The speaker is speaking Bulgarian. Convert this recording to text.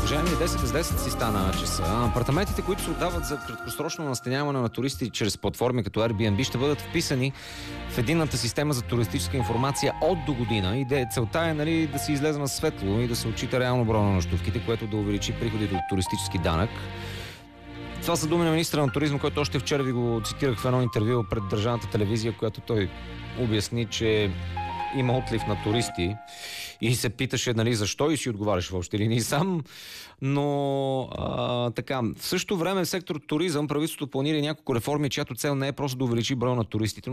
Уважаеми, 10 с 10 си стана часа. Апартаментите, които се отдават за краткосрочно настаняване на туристи чрез платформи като Airbnb, ще бъдат вписани в единната система за туристическа информация от до година. Целта е да се излезе на светло и да се отчита реално броя на нощувките, което да увеличи приходите от туристически данък. Това са думи на министра на туризма, който още вчера ви го цитирах в едно интервю пред държавната телевизия, която той обясни, че има отлив на туристи и се питаше защо и си отговаряше в общи линии сам. Но така, в същото време в сектор туризъм правителството планира няколко реформи, чиято цел не е просто да увеличи броя на туристите,